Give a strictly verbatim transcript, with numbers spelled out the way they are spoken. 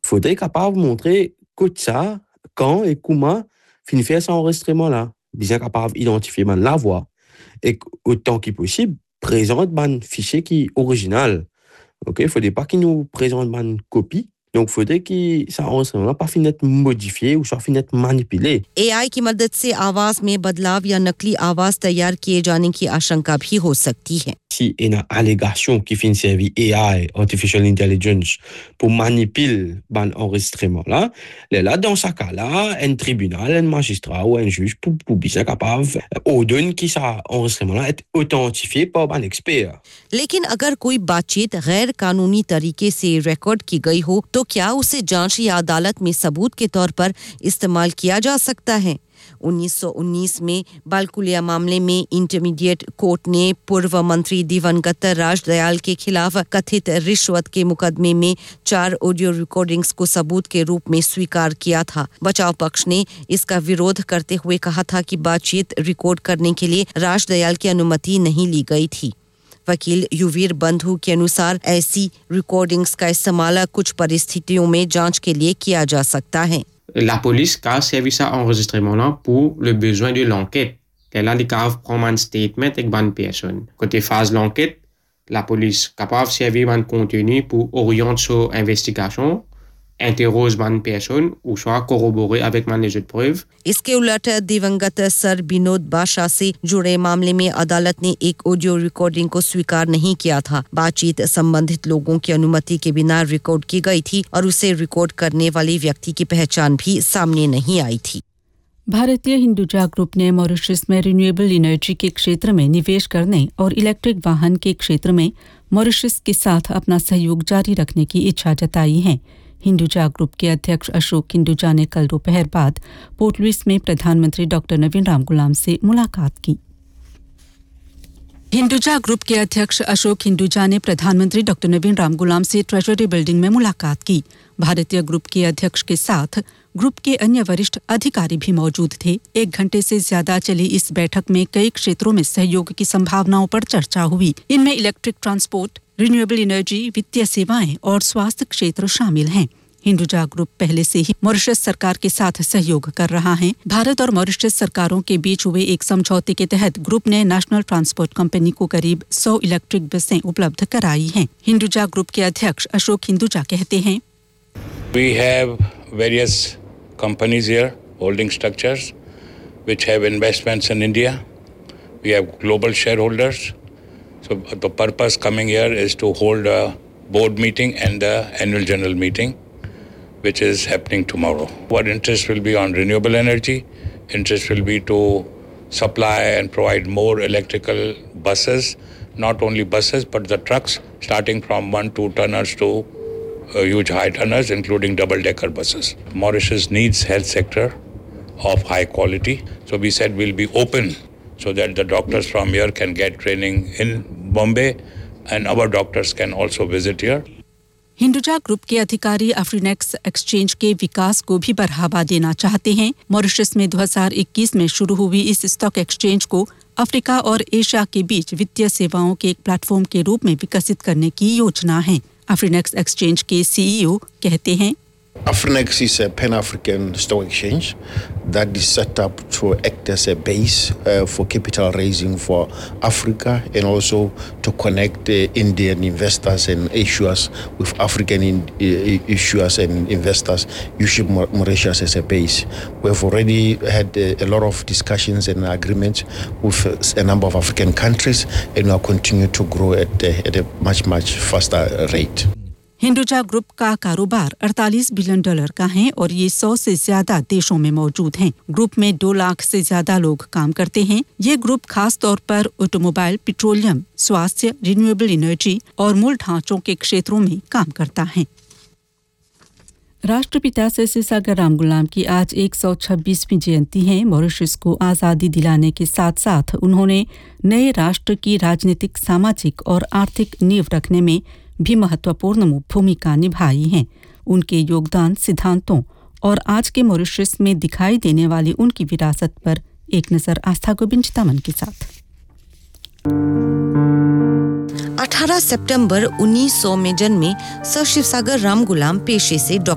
faudrait capable montrer que ça, quand et comment fin faire cet enregistrement-là. Bien capable d'identifier man la voix. Et autant qu'il possible, présente un fichier qui est original. OK, il faudrait pas qu'il nous présente une copie. Donc, il faudrait que ça enregistrement pas finisse modifié ou soit finisse manipulé. ए आई की मदद से आवाज में बदलाव या नकली आवाज तैयार किए जाने की आशंका भी हो सकती है. Si il y a une allégation qui finit servir A I, Artificial Intelligence, pour manipuler ban enregistrement là, là dans ce cas-là, un tribunal, un magistrat ou un juge pour pour bien capable ordonne que ça enregistrement là est authentifié par un expert. लेकिन अगर कोई बातचीत गैर कानूनी तरीके से record की गई हो तो क्या उसे जांच या अदालत में सबूत के तौर पर इस्तेमाल किया जा सकता है? उन्नीस सौ उन्नीस में बालकुलिया मामले में इंटरमीडिएट कोर्ट ने पूर्व मंत्री दिवंगत राजदयाल के खिलाफ कथित रिश्वत के मुकदमे में चार ऑडियो रिकॉर्डिंग्स को सबूत के रूप में स्वीकार किया था. बचाव पक्ष ने इसका विरोध करते हुए कहा था कि बातचीत रिकॉर्ड करने के लिए राजदयाल की अनुमति नहीं ली गई थी. वकील युवीर बंधु के अनुसार ऐसी रिकॉर्डिंग्स का इस्तेमाल कुछ परिस्थितियों में जांच के लिए किया जा सकता है. La police a servi ça enregistrement-là pour le besoin de l'enquête. Elle a dit qu'elle prend un statement avec une personne. Quand elle fait l'enquête, la police est capable de servir un contenu pour orienter son investigation, interroger une personne ou soit corroborer avec les autres preuves. इसके उलट दिवंगत sir Vinod बादशाह से जुड़े मामले में अदालत ने एक ऑडियो रिकॉर्डिंग को स्वीकार नहीं किया था. बातचीत संबंधित लोगों की अनुमति के बिना रिकॉर्ड की गई थी और उसे रिकॉर्ड करने वाले व्यक्ति की पहचान भी सामने नहीं आई थी. भारतीय हिंदुजा ग्रुप ने मॉरिशस में रिन्यूएबल एनर्जी के क्षेत्र में निवेश करने और इलेक्ट्रिक वाहन के क्षेत्र में मॉरिशस के साथ अपना सहयोग जारी रखने की इच्छा जताई है. हिंदुजा ग्रुप के अध्यक्ष अशोक हिंदुजा ने कल दोपहर बाद पोर्ट लुइस में प्रधानमंत्री डॉक्टर नवीन राम गुलाम से मुलाकात की. हिंदुजा ग्रुप के अध्यक्ष अशोक हिंदुजा ने प्रधानमंत्री डॉक्टर नवीन राम गुलाम से ट्रेजरी बिल्डिंग में मुलाकात की. भारतीय ग्रुप के अध्यक्ष के साथ ग्रुप के अन्य वरिष्ठ अधिकारी भी मौजूद थे. एक घंटे से ज्यादा चली इस बैठक में कई क्षेत्रों में सहयोग की संभावनाओं पर चर्चा हुई. इनमें इलेक्ट्रिक ट्रांसपोर्ट, रिन्यूएबल एनर्जी, वित्तीय सेवाएं और स्वास्थ्य क्षेत्र शामिल हैं. हिंदुजा ग्रुप पहले से ही मॉरिशस सरकार के साथ सहयोग कर रहा है. भारत और मॉरिशस सरकारों के बीच हुए एक समझौते के तहत ग्रुप ने नेशनल ट्रांसपोर्ट कंपनी को करीब सौ इलेक्ट्रिक बसें उपलब्ध कराई हैं. हिंदुजा ग्रुप के अध्यक्ष अशोक हिंदुजा कहते हैं, We have various companies here, holding structures, which have investments in India. We have global shareholders. So the purpose coming here is to hold a board meeting and the annual general meeting, which is happening tomorrow. Our interest will be on renewable energy. Interest will be to supply and provide more electrical buses, not only buses, but the trucks, starting from one, two tonners to uh, huge high tonners, including double-decker buses. Mauritius needs health sector of high quality. So we said we'll be open so that the doctors from here can get training in Bombay and our doctors can also visit here. Hinduja group के अधिकारी अफ्रीनेक्स exchange के विकास को भी बढ़ावा देना चाहते हैं. Mauritius में दो हज़ार इक्कीस में शुरू हुई इस स्टॉक एक्सचेंज को अफ्रीका और एशिया के बीच वित्तीय सेवाओं के एक प्लेटफॉर्म के रूप में विकसित करने की योजना है. अफ्रीनेक्स एक्सचेंज के सीईओ कहते हैं, Afrinex is a Pan-African stock exchange that is set up to act as a base uh, for capital raising for Africa and also to connect uh, Indian investors and issuers with African in, uh, issuers and investors using Mauritius as a base. We have already had uh, a lot of discussions and agreements with a number of African countries and we are continuing to grow at, uh, at a much, much faster rate. Hinduja group का कारोबार अड़तालीस billion dollar का है और ये सौ से ज्यादा देशों में मौजूद हैं. ग्रुप में दो लाख से ज्यादा लोग काम करते हैं. ये ग्रुप खास तौर पर ऑटोमोबाइल, पेट्रोलियम, स्वास्थ्य, रिन्यूएबल एनर्जी और मूल ढांचों के क्षेत्रों में काम करता है. राष्ट्रपिता सिरसागर राम गुलाम की आज एक सौ छब्बीसवीं जयंती है. मॉरिशस को आज़ादी दिलाने के साथ साथ उन्होंने नए राष्ट्र की राजनीतिक, सामाजिक और आर्थिक नींव रखने में भी महत्वपूर्ण भूमिका निभाई है. उनके योगदान, सिद्धांतों और आज के मॉरिशस में दिखाई देने वाली उनकी विरासत पर एक नजर आस्था गोविंद चितामन के साथ. अठारह सितंबर उन्नीस सौ में जन्मे सर शिवसागर राम गुलाम पेशे से